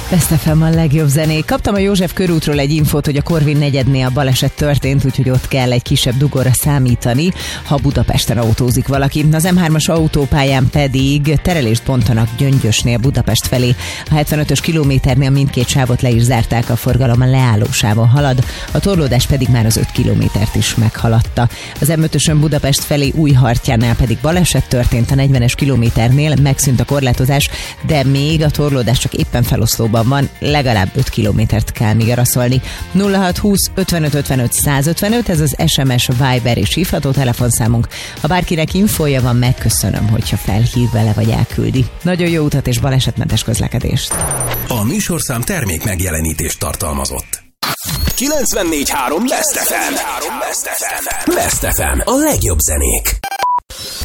Best FM a legjobb zenék. Kaptam a József körútról egy infót, hogy a Korvin negyednél a baleset történt, úgyhogy ott kell egy kisebb dugóra számítani, ha Budapesten autózik valaki. Az M3-as autópályán pedig terelést bontanak Gyöngyösnél Budapest felé. A 75-ös kilométernél mindkét sávot le is zárták, a forgalom a leálló sávon halad, a torlódás pedig már az 5 kilométert is meghaladta. Az M5-ösön Budapest felé Újhartjánál pedig baleset történt, a 40-es kilométernél megszűnt a korlátozás, de még a torlódás csak éppen feloszlóban van, legalább 5 kilométert kell még araszolni. 0620 55 55 155, ez az SMS, Viber és hívható telefonszámunk. Ha bárkinek infója van, megköszönöm, hogyha felhív vele vagy elküldi. Nagyon jó utat és balesetmentes közlekedést. A műsorszám termék megjelenítést tartalmazott. 94.3 Best FM. Best FM. A legjobb zenék.